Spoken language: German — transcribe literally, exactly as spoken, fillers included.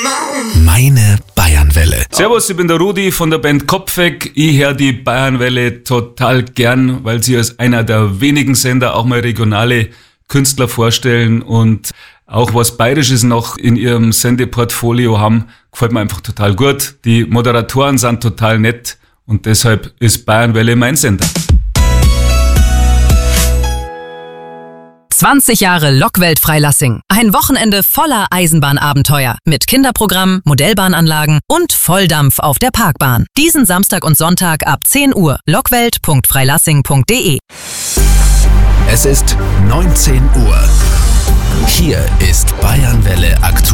Meine Bayernwelle. Servus, ich bin der Rudi von der Band Kopfweg. Ich höre die Bayernwelle total gern, weil sie als einer der wenigen Sender auch mal regionale Künstler vorstellen und auch was Bayerisches noch in ihrem Sendeportfolio haben. Gefällt mir einfach total gut. Die Moderatoren sind total nett und deshalb ist Bayernwelle mein Sender. zwanzig Jahre Lokwelt Freilassing. Ein Wochenende voller Eisenbahnabenteuer. Mit Kinderprogramm, Modellbahnanlagen und Volldampf auf der Parkbahn. Diesen Samstag und Sonntag ab zehn Uhr. lokwelt punkt freilassing punkt de. Es ist neunzehn Uhr. Hier ist Bayernwelle aktuell.